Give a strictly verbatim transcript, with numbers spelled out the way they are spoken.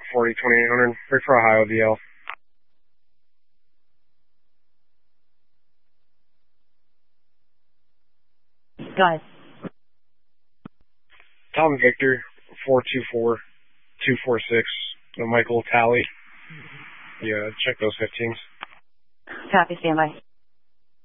forty, twenty-eight hundred. Wait for Ohio V L. Go ahead. Tom Victor, four two four, two four six. Michael Tally. Yeah, check those fifteens. Copy, standby.